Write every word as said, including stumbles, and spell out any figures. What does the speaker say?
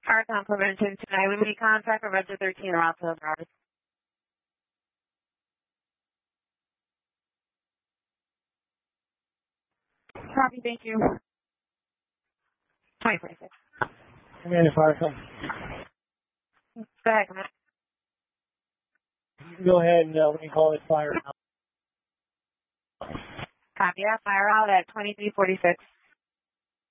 Our prevention tonight. We made contact with Register thirteen around twelve hours. Copy, thank you. twenty forty-six. Commander Fire Company. Go ahead, Commander. You can go ahead and uh, we can call it fire out. Copy that. Fire out at twenty-three forty-six.